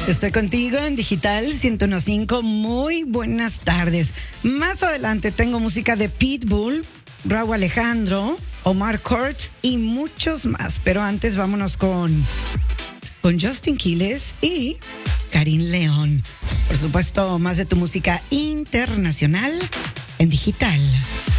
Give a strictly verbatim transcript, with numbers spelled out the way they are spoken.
Estoy contigo en Digital ciento uno punto cinco. Muy buenas tardes. Más adelante tengo música de Pitbull, Rauw Alejandro, Omar Courtz y muchos más. Pero antes vámonos con, con Justin Quiles y Karim León. Por supuesto, más de tu música internacional en Digital.